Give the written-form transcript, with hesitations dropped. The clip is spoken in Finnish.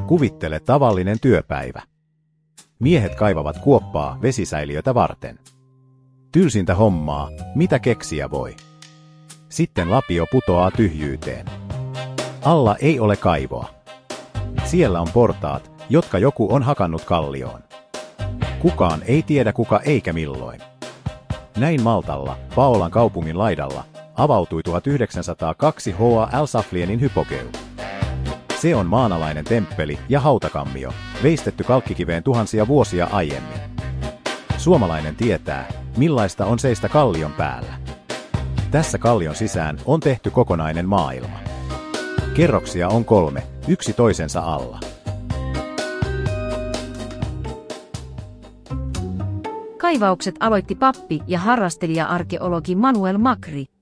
Kuvittele tavallinen työpäivä. Miehet kaivavat kuoppaa vesisäiliötä varten. Tylsintä hommaa, mitä keksiä voi. Sitten lapio putoaa tyhjyyteen. Alla ei ole kaivoa. Siellä on portaat, jotka joku on hakannut kallioon. Kukaan ei tiedä kuka eikä milloin. Näin Maltalla, Paolan kaupungin laidalla, avautui 1902 H.A.L. Saflienin hypogeu. Se on maanalainen temppeli ja hautakammio, veistetty kalkkikiveen tuhansia vuosia aiemmin. Suomalainen tietää, millaista on seistä kallion päällä. Tässä kallion sisään on tehty kokonainen maailma. Kerroksia on 3, yksi toisensa alla. Kaivaukset aloitti pappi ja harrastelija-arkeologi Manuel Macri.